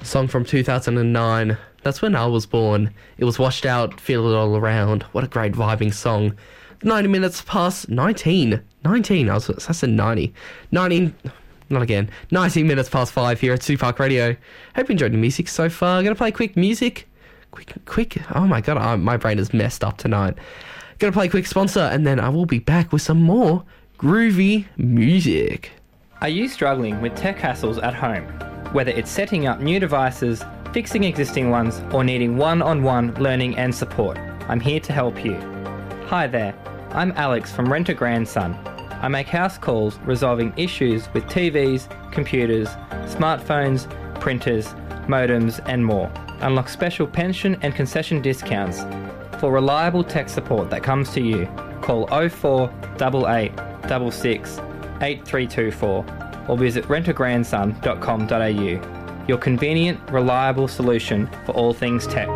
song from 2009. That's when I was born. It was Washed Out, Feel It All Around. What a great vibing song. 90 minutes past 19. 19, I said 90. 19, not again. 19 minutes past 5 here at Supark Radio. Hope you enjoyed the music so far. Gonna play quick music. Quick. Oh my god, my brain is messed up tonight. Gonna play a quick sponsor, and then I will be back with some more groovy music. Are you struggling with tech hassles at home? Whether it's setting up new devices, fixing existing ones, or needing one-on-one learning and support, I'm here to help you. Hi there, I'm Alex from Rent a Grandson. I make house calls resolving issues with TVs, computers, smartphones, printers, modems, and more. Unlock special pension and concession discounts. For reliable tech support that comes to you, call 0488 66 8324 or visit rentagrandson.com.au. Your convenient, reliable solution for all things tech.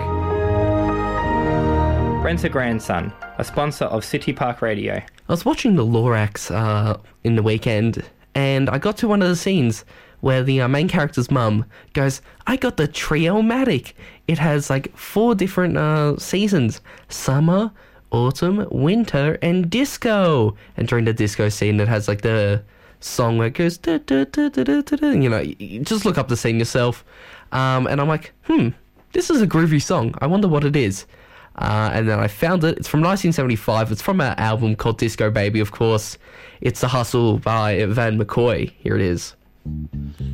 Rent a Grandson, a sponsor of City Park Radio. I was watching the Lorax in the weekend, and I got to one of the scenes where the main character's mum goes, I got the Trio-matic. It has like 4 different seasons. Summer, autumn, winter, and disco. And during the disco scene, it has like the song where it goes, da, da, da, da, da, da, da. You know, you just look up the scene yourself. And I'm like, this is a groovy song. I wonder what it is. And then I found it. It's from 1975. It's from an album called Disco Baby, of course. It's The Hustle by Van McCoy. Here it is.